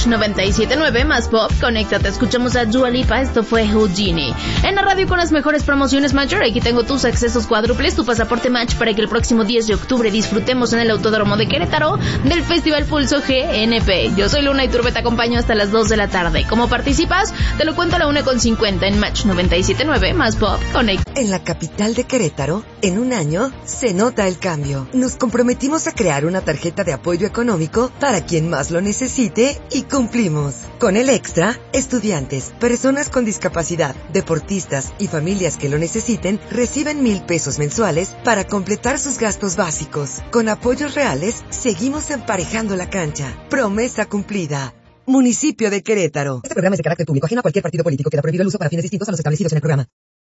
Match 97.9 más pop. Conéctate, escuchamos a Dua Lipa, esto fue Houdini. En la radio con las mejores promociones Mayor, aquí tengo tus accesos cuádruples, tu pasaporte Match para que el próximo 10 de octubre disfrutemos en el Autódromo de Querétaro del Festival Pulso GNP. Yo soy Luna Iturbe, te acompaño hasta las 2 de la tarde. ¿Cómo participas? Te lo cuento a la 1:50 en Match 97.9 más pop. Conecta. En la capital de Querétaro, en un año, se nota el cambio. Nos comprometimos a crear una tarjeta de apoyo económico para quien más lo necesite y cumplimos. Con el Extra, estudiantes, personas con discapacidad, deportistas y familias que lo necesiten reciben 1,000 pesos mensuales para completar sus gastos básicos. Con apoyos reales, seguimos emparejando la cancha. Promesa cumplida. Municipio de Querétaro. Este programa es de carácter público, ajeno a cualquier partido político. Queda prohibido el uso para fines distintos a los establecidos en el programa.